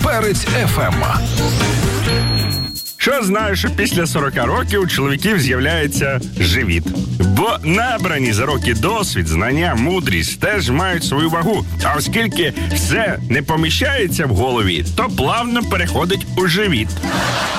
Перець ФМ. Що знаєш, що після 40 років у чоловіків з'являється живіт? Бо набрані за роки досвід, знання, мудрість теж мають свою вагу. А оскільки все не поміщається в голові, то плавно переходить у живіт.